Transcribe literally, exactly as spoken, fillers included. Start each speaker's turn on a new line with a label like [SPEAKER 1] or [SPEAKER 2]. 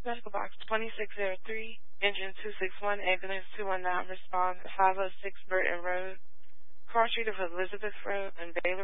[SPEAKER 1] Medical box twenty-six oh three, engine two six one, ambulance two one nine, respond to five oh six Burton Road, cross street of Elizabeth Road and Bailey.